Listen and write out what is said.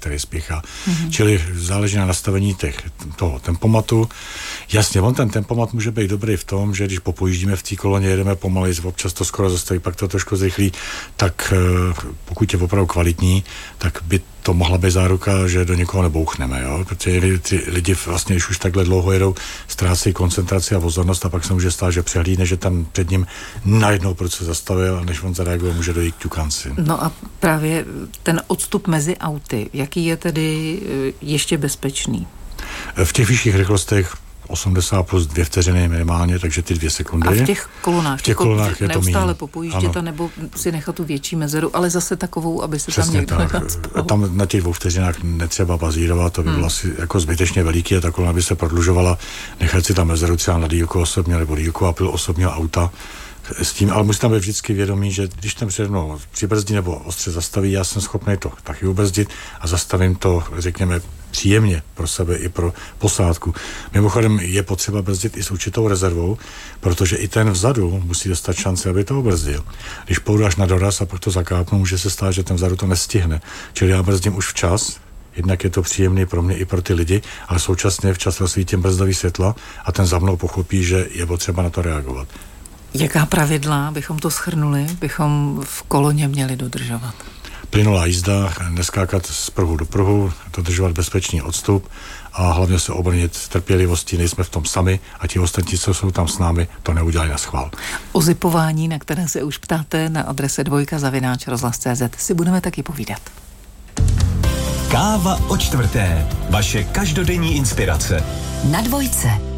který spěchá. Čili záleží na nastavení toho tempomatu. Jasně, ten tempomat může být dobrý v tom, že když popojíždíme v té koloně, jedeme pomalej, občas to skoro zastaví, pak to trošku zrychlí, tak pokud je opravdu kvalitní, tak by to mohla být záruka, že do někoho nebouchneme, jo? Protože ty lidi vlastně, když už takhle dlouho jedou, ztrácejí koncentraci a pozornost a pak se může stát, že přehlídne, že tam před ním najednou proč zastavil a než on zareaguje, může dojít k ťukanci. No a právě ten odstup mezi auty, jaký je tedy ještě bezpečný? V těch vyšších rychlostech 80 plus 2 vteřiny minimálně, takže ty 2 sekundy. A v těch kolonách? V těch kolonách je to míň. Neustále popojíždět a nebo si nechat tu větší mezeru, ale zase takovou, aby se přesně tam někdo tak. nenacpal. Tam na těch 2 vteřinách netřeba bazírovat, to by bylo asi jako zbytečně veliký a ta kolona by se prodlužovala, nechat si tam mezeru třeba na dílku osobně nebo dílku a pil osobního auta s tím, ale musí tam být vždycky vědomí, že když tam přede mnou přibrzdí nebo ostře zastaví, já jsem schopný to taky ubrzdit a zastavím to, řekněme, příjemně pro sebe i pro posádku. Mimochodem je potřeba brzdit i s určitou rezervou, protože i ten vzadu musí dostat šanci, aby to obrzdil. Když půjdu až na doraz a pak to zakápnu, může se stát, že ten vzadu to nestihne. Čili já brzdím už včas, jednak je to příjemný pro mě i pro ty lidi, ale současně včas rozsvítím brzdový světla a ten za mnou pochopí, že je potřeba na to reagovat. Jaká pravidla, bychom to shrnuli, bychom v koloně měli dodržovat? Plynulá jízda, neskákat z pruhu do pruhu, dodržovat bezpečný odstup a hlavně se obrnit trpělivostí, nejsme v tom sami a ti ostatní, co jsou tam s námi, to neudělají na schvál. O zipování, na které se už ptáte, na adrese dvojka@rozhlas.cz si budeme taky povídat. Káva o čtvrté. Vaše každodenní inspirace. Na dvojce.